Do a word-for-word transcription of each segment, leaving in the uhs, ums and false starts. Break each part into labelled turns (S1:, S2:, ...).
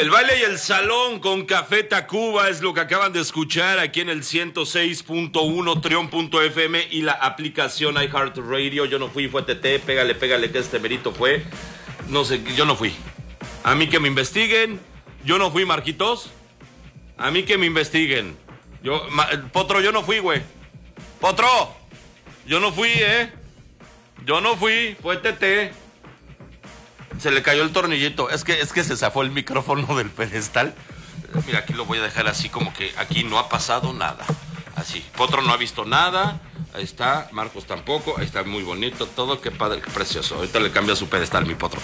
S1: El baile y el salón con Café Tacuba es lo que acaban de escuchar aquí en el ciento seis punto uno Trión punto F M y la aplicación iHeartRadio. Yo no fui, fue T T, pégale, pégale que este merito fue. No sé, yo no fui. A mí que me investiguen. Yo no fui, Marquitos. A mí que me investiguen. Yo, ma, Potro, yo no fui, güey. Potro, yo no fui, ¿eh? Yo no fui, fue T T. Se le cayó el tornillito. Es que, es que se zafó el micrófono del pedestal. Mira, aquí lo voy a dejar así como que aquí no ha pasado nada. Así. Potro no ha visto nada. Ahí está. Marcos tampoco. Ahí está muy bonito todo. Qué padre, qué precioso. Ahorita le cambia su pedestal, mi Potro.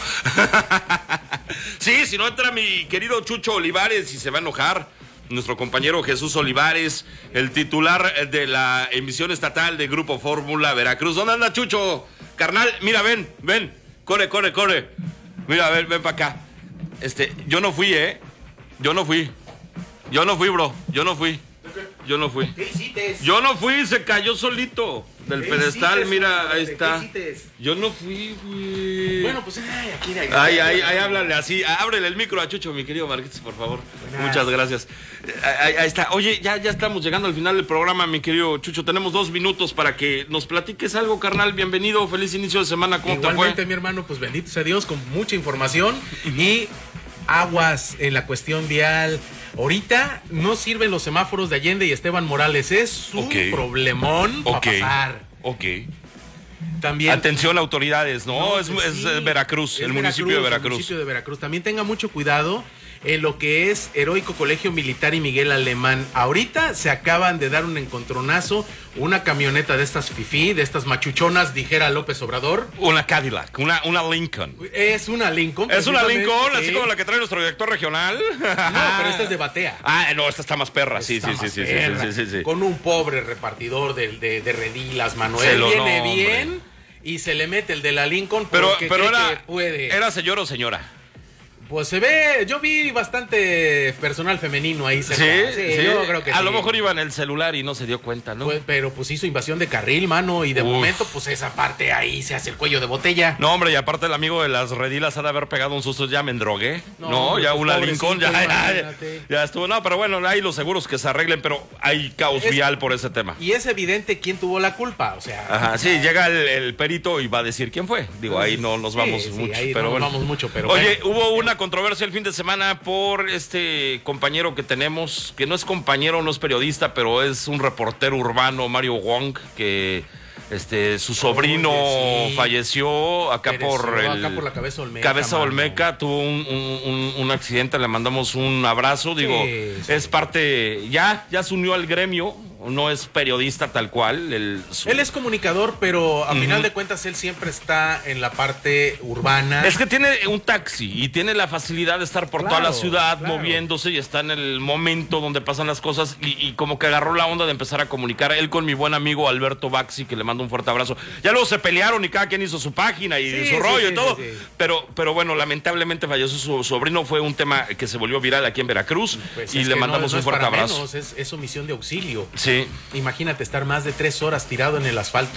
S1: Sí, si no entra mi querido Chucho Olivares y se va a enojar. Nuestro compañero Jesús Olivares, el titular de la emisión estatal de Grupo Fórmula Veracruz. ¿Dónde anda Chucho? Carnal, mira, ven, ven. Corre, corre, corre. Mira, ven, ven para acá. Este, yo no fui, ¿eh? Yo no fui. Yo no fui, bro. Yo no fui. Yo no fui.
S2: ¿Qué hiciste?
S1: Yo no fui, se cayó solito del pedestal, mira, ahí está. Yo no fui, güey.
S2: Bueno, pues ay, aquí hay.
S1: Ay, ay, ay, háblale así. Ábrele el micro a Chucho, mi querido Marquitos, por favor. Buenas. Muchas gracias. Ahí, ahí está. Oye, ya, ya estamos llegando al final del programa, mi querido Chucho. Tenemos dos minutos para que nos platiques algo, carnal. Bienvenido, feliz inicio de semana. ¿Cómo
S2: Igualmente,
S1: te fue?
S2: mi hermano, pues bendito sea Dios, con mucha información y aguas en la cuestión vial. Ahorita no sirven los semáforos de Allende y Esteban Morales. Es un okay. problemón
S1: okay.
S2: para pasar.
S1: Ok.
S2: También.
S1: Atención, autoridades, ¿no?
S2: no
S1: es,
S2: pues
S1: es
S2: sí,
S1: Veracruz,
S2: es
S1: el
S2: Veracruz,
S1: municipio de Veracruz.
S2: El municipio de Veracruz. También tenga mucho cuidado en lo que es Heroico Colegio Militar y Miguel Alemán. Ahorita se acaban de dar un encontronazo, una camioneta de estas fifí, de estas machuchonas, dijera López Obrador.
S1: Una Cadillac, una, una Lincoln.
S2: Es una Lincoln.
S1: Es una Lincoln,
S2: sí.
S1: Así como la que trae nuestro director regional.
S2: No, pero esta es de batea.
S1: Ah, no, esta está más perra, sí,
S2: está
S1: sí, sí, sí,
S2: perra.
S1: sí, sí, sí, sí.
S2: Con un pobre repartidor de, de, de redilas, Manuel.
S1: Se lo
S2: Viene
S1: nombre.
S2: bien y se le mete el de la Lincoln
S1: pero,
S2: porque
S1: pero
S2: cree
S1: era,
S2: que puede.
S1: ¿Era señor o señora?
S2: Pues se ve, yo vi bastante personal femenino ahí.
S1: ¿Sí?
S2: ¿Sí? Sí, yo creo que
S1: A
S2: sí.
S1: lo mejor iba en el celular y no se dio cuenta, ¿no?
S2: Pues, pero pues hizo invasión de carril, mano, y de
S1: Uf.
S2: momento pues esa parte ahí se hace el cuello de botella.
S1: No, hombre, y aparte el amigo de las redilas ha de haber pegado un susto, ya me endrogué. No,
S2: No,
S1: ya
S2: pues,
S1: una Lincoln, ya, ya, ya estuvo. No, pero bueno, hay los seguros que se arreglen, pero hay caos
S2: Es-
S1: vial por ese tema.
S2: Y es evidente quién tuvo la culpa, o sea.
S1: Ajá, sí, llega el, el perito y va a decir quién fue. Digo, ahí no nos
S2: Sí,
S1: vamos
S2: sí,
S1: mucho,
S2: ahí
S1: pero
S2: no nos
S1: bueno.
S2: vamos mucho, pero
S1: Oye,
S2: bueno.
S1: hubo una controversia el fin de semana por este compañero que tenemos, que no es compañero, no es periodista, pero es un reportero urbano, Mario Wong, que este su sobrino
S2: Oye, sí.
S1: falleció acá
S2: Pereció,
S1: por el
S2: acá por la Cabeza Olmeca.
S1: Cabeza
S2: mano.
S1: Olmeca, tuvo un, un, un, un accidente, le mandamos un abrazo, digo,
S2: Sí, sí.
S1: es parte, ya, ya se unió al gremio, no es periodista tal cual. El, su...
S2: Él es comunicador, pero a
S1: Ujú.
S2: final de cuentas él siempre está en la parte urbana.
S1: Es que tiene un taxi y tiene la facilidad de estar por
S2: Claro,
S1: toda la ciudad
S2: claro.
S1: moviéndose y está en el momento donde pasan las cosas y, y como que agarró la onda de empezar a comunicar. Él con mi buen amigo Alberto Baxi, que le mando un fuerte abrazo. Ya luego se pelearon y cada quien hizo su página y
S2: Sí,
S1: su
S2: sí,
S1: rollo
S2: sí,
S1: y todo.
S2: sí, sí.
S1: Pero, pero bueno, lamentablemente falleció su sobrino. Fue un tema que se volvió viral aquí en Veracruz
S2: Pues
S1: y
S2: es
S1: le
S2: que
S1: mandamos
S2: no, no
S1: un
S2: es
S1: fuerte
S2: para
S1: abrazo.
S2: menos, es, es omisión de auxilio.
S1: Sí.
S2: Imagínate estar más de tres horas tirado en el asfalto.